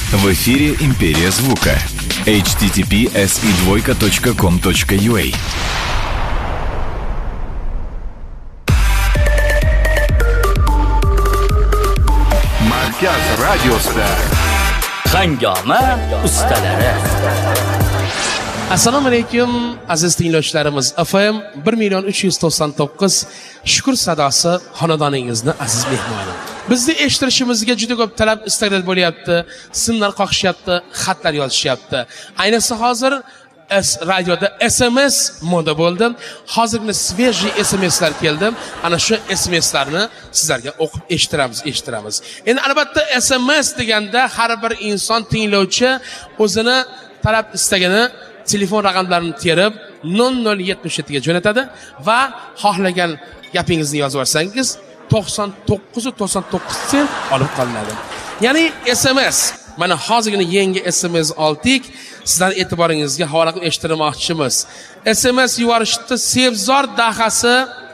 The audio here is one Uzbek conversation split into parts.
В эфире «Империя звука». https://com.ua. Markaz radiosida Hangoma ustalari. Assalomu alaykum aziz tinglovchilarimiz. FM 1.399 Shukr sadosi xonadoningizni aziz mehmoni. Bizni eshittirishimizga juda ko'p talab istaklar bo'lyapti, simlar qoqishyapti, xatlar yozishyapti. Ayniqsa hozir radioda SMS moda bo'ldi. Hozirgi svejiy SMSlar keldi. Ana shu SMSlarni sizlarga o'qib eshittiramiz. Endi albatta SMS deganda har bir inson tinglovchi o'zini talab istagini telefon raqamlarini terib 0077 ga jo'natadi va xohlagan gapingizni yozib yuborsangiz 99.99 sent olib qolinadi. Ya'ni SMS, mana hozirgina yangi SMS oldik. Sizlar e'tiboringizga havola qilib eshittirmoqchimiz. SMS yuborishda Sevzor dahasi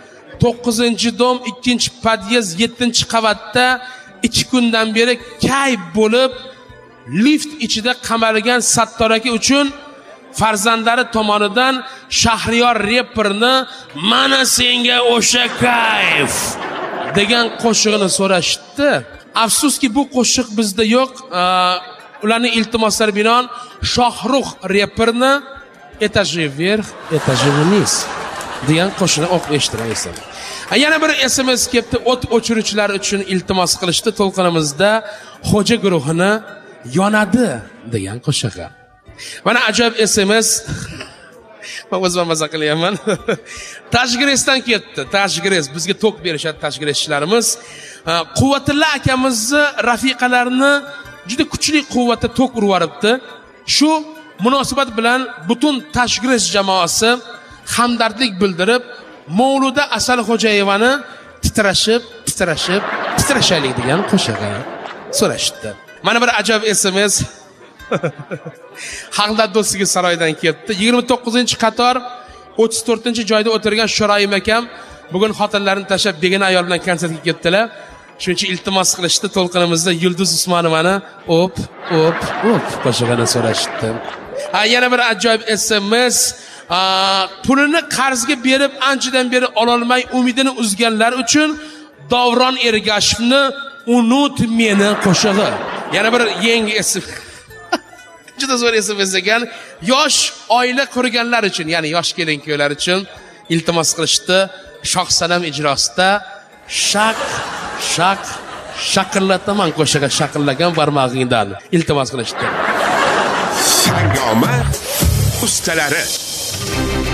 9-dom 2-podyezd 7-qavatda 2 kundan beri kayf bo'lib lift ichida qamalgan Sattor aka uchun farzandlari tomonidan Shahriyor reperni "Mana senga o'sha kayf" degan qo'shig'ini so'rashdi. Afsuski bu qo'shiq bizda yo'q. Ularning iltimoslari binoan Shohrux reperni "Etaji vverх, etaji vniz" degan qo'shiqni o'qib eshittiramiz. Yana bir SMS kelibdi. O't o'chiruvchilar uchun iltimos qilishdi. To'lqinimizda Xo'ja guruhini yonadi degan qo'shiq. Mana ajoyib SMS. Men o'zim maza qilyapman. Tajgresdan ketdi. Tajgres bizga tok berishadi tajgreschilarimiz. Quvvatilla akamizni rafiqalarini juda kuchli quvvatda tok urib yuboribdi. Shu munosabat bilan butun tajgres jamoasi hamdardlik bildirib, Mavluda Asalxo'jayevani titrashaylik degan qo'shig'i so'rashdi. Mana bir ajoyib SMS Xalqlar do'stligi saroyidan kelibdi. 29-qator 34-joyda o'tirgan Sho'royim akam bugun xotinlarini tashlab begona ayol bilan konsertga ketdilar. Shuning uchun iltimos qilishdi. To'lqinimizda Yulduz Usmonovani o'p qo'shig'ini so'rashdi. Yana bir ajoyib SMS. Pulini qarzga berib anchadan beri ololmay umidini uzganlar uchun Davron Ergashevni "Unut meni" qo'shig'i. Yana bir yangi SMS. Juda zo'r SMS ekan. Yosh oila qurganlar uchun, ya'ni yosh kelin-kuyovlar uchun iltimos qilishdi. Shohsanam ijrosida shaqillataman qo'shig'i shaqillagan barmog'ingdan iltimos qilishdi. Hangoma ustalari.